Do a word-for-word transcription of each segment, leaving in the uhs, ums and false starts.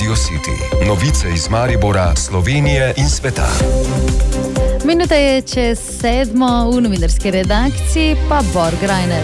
Radio City. Novice iz Maribora, Slovenije in sveta. Minuta je čez sedmo, v novinarski redakciji pa Bor Grajner.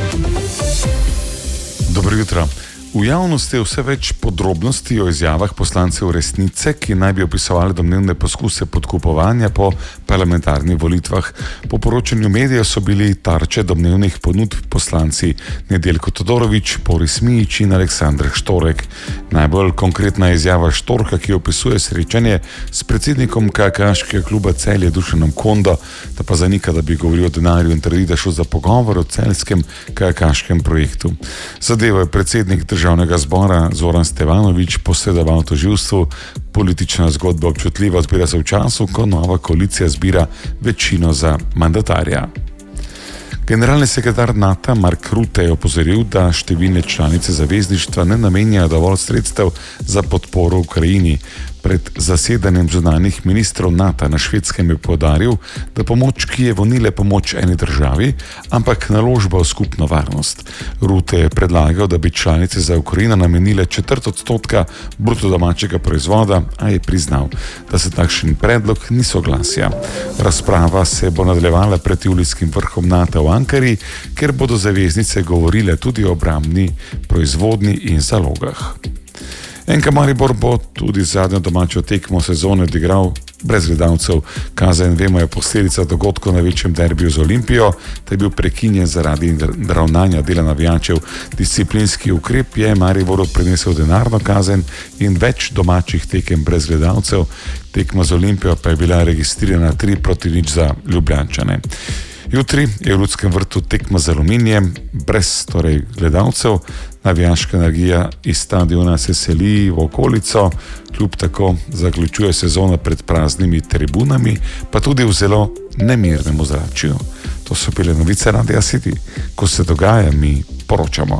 Dobro jutro. V javnosti je vse več podrobnosti o izjavah poslancev Resnice, ki naj bi opisovali domnevne poskuse podkupovanja po parlamentarnih volitvah. Po poročanju medijev so bili tarče domnevnih ponudb poslanci Nedeljko Todorović, Boris Mijić in Aleksandr Štorek. Najbolj konkretna izjava Štorka, ki opisuje srečanje s predsednikom kajakaškega kluba Celje Dušanom Kondo, da pa zanika, da bi govoril o denarju in trdi, da šlo za pogovor o celjskem kajakaškem projektu. Zadevo je predsednik državnega zbora Zoran Stevanović posredoval tožilstvu. Politična zgodba občutljiva zbira se v času, ko nova koalicija zbira večino za mandatarja. Generalni sekretar NATO Mark Rutte je opozoril, da številne članice zavezništva ne namenjajo dovolj sredstev za podporo Ukrajini. Pred zasedanjem zunanjih ministrov NATO na Švedskem je poudaril, da pomoč Kijevu ni le pomoč eni državi, ampak naložba v skupno varnost. Rutte je predlagal, da bi članice za Ukrajino namenile četrt odstotka bruto domačega proizvoda, a je priznal, da se takšen predlog ni soglasja. Razprava se bo nadaljevala pred julijskim vrhom NATO v Ankari, ker bodo zaveznice govorile tudi o obrambni proizvodnji in zalogah. N K Maribor bo tudi zadnjo domačo tekmo sezone odigral brez gledalcev. Kazen, vemo, je posledica dogodkov na večjem derbiju z Olimpijo, da je bil prekinjen zaradi ravnanja dela navijačev. Disciplinski ukrep je Mariboru prinesel denarno kazen in več domačih tekem brez gledalcev. Tekma z Olimpijo pa je bila registrirana tri proti nič za Ljubljančane. Jutri je v Ljudskem vrtu tekma z Aluminijem, brez torej gledalcev. Navijaška energija iz stadiona se seli v okolico, kljub tako zaključuje sezono pred praznimi tribunami, pa tudi v zelo nemirnem ozračju. To so bile novice Radia City. Ko se dogaja, mi poročamo.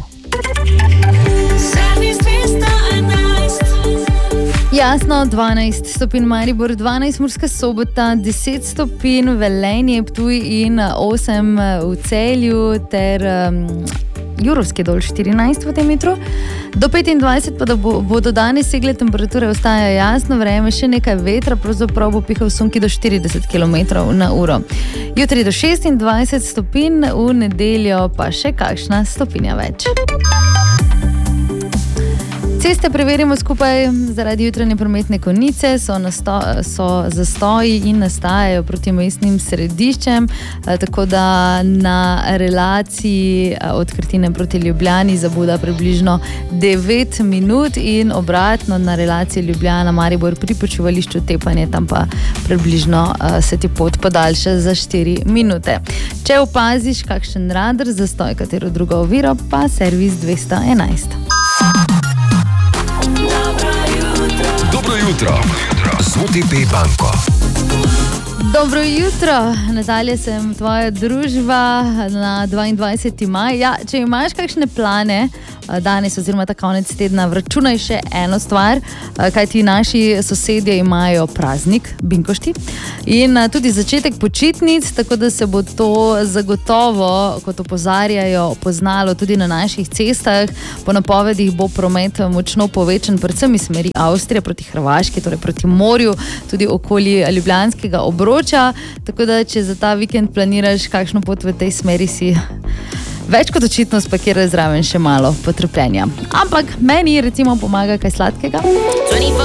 Jasno, dvanajst stopinj Maribor, dvanajst Murska Sobota, deset stopinj Velenje, Ptuj in osem v Celju ter um, Jurovski dol štirinajst v tem metru. Do petindvajset pa da bo, bodo danes segle temperature, ostaja jasno vreme, še nekaj vetra, pravzaprav bo pihal sunki do štirideset kilometrov na uro. Jutri do šestindvajset stopinj, v nedeljo pa še kakšna stopinja več. Ceste preverimo skupaj. Zaradi jutranje prometne konice so, nasto, so zastoji in nastajajo proti mestnim središčem, tako da na relaciji od Krtine proti Ljubljani zamuda približno devet minut in obratno na relaciji Ljubljana-Maribor pri počivališču Tepanje, tam pa približno se ti pot podaljša za štiri minute. Če opaziš kakšen radar, zastoj katero drugo oviro, pa servis dvesto enajst. Dobro jutro, z O T P banko. Dobro jutro, nadalje sem tvoja družba na dvaindvajseti maj. Ja, če imaš kakšne plane danes oziroma ta konec tedna, vračunaj še eno stvar, kajti naši sosedje imajo praznik, binkošti, in tudi začetek počitnic, tako da se bo to zagotovo, kot opozarjajo, poznalo tudi na naših cestah. Po napovedih bo promet močno povečan, predvsem iz smeri Avstrije proti Hrvaški, torej proti morju, tudi okoli ljubljanskega obroča, tako da če za ta vikend planiraš kakšno pot v tej smeri, si več kot očitno spakiraš zraven še malo potrpljenja. Ampak meni recimo pomaga kaj sladkega.